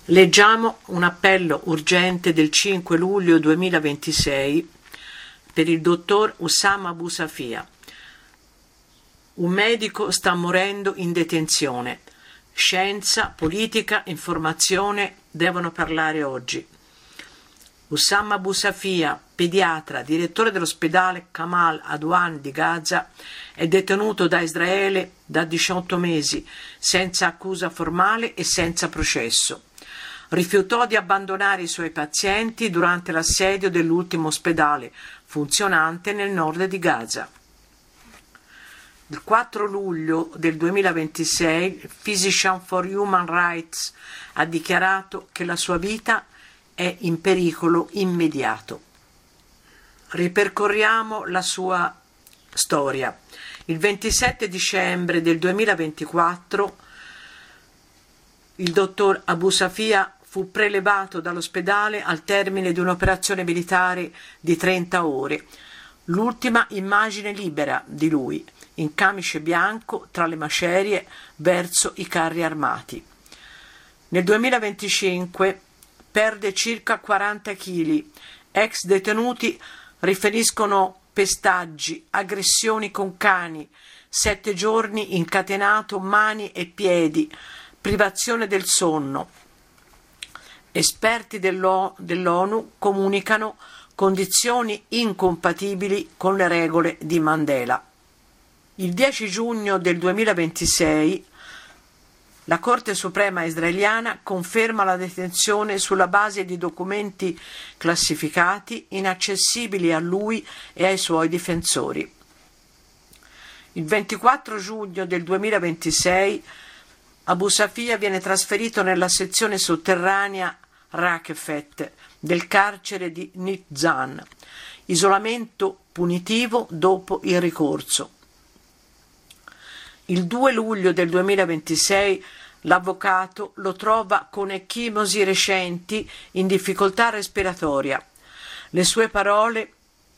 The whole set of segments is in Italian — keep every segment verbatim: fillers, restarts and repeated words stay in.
Leggiamo un appello urgente del cinque luglio duemilaventisei per il dottor Oussama Abou Safia. Un medico sta morendo in detenzione. Scienza, politica, informazione devono parlare oggi. Oussama Abou Safia, pediatra, direttore dell'ospedale Kamal Adwan di Gaza, è detenuto da Israele da diciotto mesi, senza accusa formale e senza processo. Rifiutò di abbandonare i suoi pazienti durante l'assedio dell'ultimo ospedale funzionante nel nord di Gaza. Il quattro luglio del duemilaventisei Physicians for Human Rights ha dichiarato che la sua vita è in pericolo immediato. Ripercorriamo la sua storia. Il ventisette dicembre del duemilaventiquattro il dottor Abou Safia fu prelevato dall'ospedale al termine di un'operazione militare di trenta ore. L'ultima immagine libera di lui, in camice bianco tra le macerie verso i carri armati. Nel duemilaventicinque perde circa quaranta chili. Ex detenuti riferiscono pestaggi, aggressioni con cani, sette giorni incatenato mani e piedi, privazione del sonno. Esperti dell'ONU comunicano condizioni incompatibili con le regole di Mandela. Il dieci giugno del duemilaventisei la Corte Suprema israeliana conferma la detenzione sulla base di documenti classificati inaccessibili a lui e ai suoi difensori. Il ventiquattro giugno del duemilaventisei Abou Safia viene trasferito nella sezione sotterranea Raqefet del carcere di Nizan, isolamento punitivo dopo il ricorso. Il due luglio del duemilaventisei l'avvocato lo trova con ecchimosi recenti in difficoltà respiratoria. Le sue parole: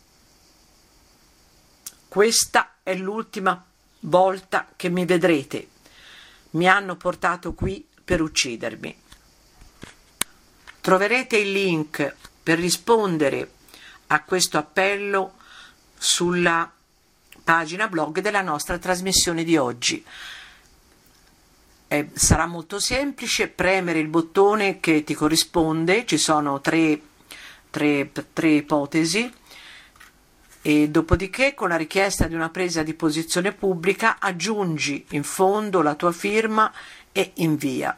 "Questa è l'ultima volta che mi vedrete. Mi hanno portato qui per uccidermi". Troverete il link per rispondere a questo appello sulla pagina blog della nostra trasmissione di oggi. Eh, sarà molto semplice: premere il bottone che ti corrisponde, ci sono tre, tre, tre ipotesi, e dopodiché con la richiesta di una presa di posizione pubblica aggiungi in fondo la tua firma e invia.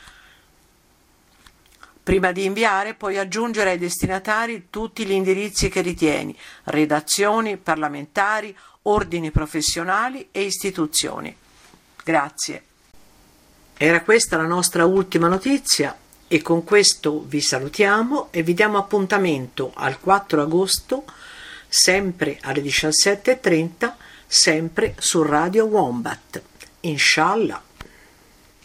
Prima di inviare puoi aggiungere ai destinatari tutti gli indirizzi che ritieni: redazioni, parlamentari, ordini professionali e istituzioni. Grazie. Era questa la nostra ultima notizia e con questo vi salutiamo e vi diamo appuntamento al quattro agosto, sempre alle diciassette e trenta, sempre su Radio Wombat. Inshallah.